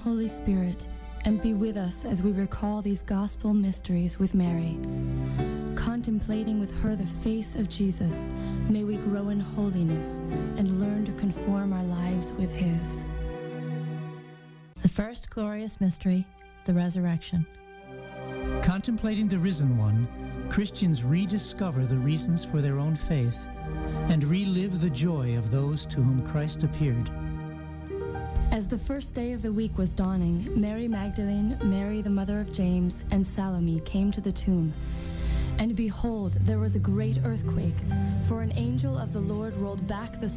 Holy Spirit, and be with us as we recall these gospel mysteries with Mary. Contemplating with her the face of Jesus, may we grow in holiness and learn to conform our lives with his. The first glorious mystery, the resurrection. Contemplating the risen one, Christians rediscover the reasons for their own faith and relive the joy of those to whom Christ appeared. As the first day of the week was dawning, Mary Magdalene, Mary the mother of James, and Salome came to the tomb. And behold, there was a great earthquake, for an angel of the Lord rolled back the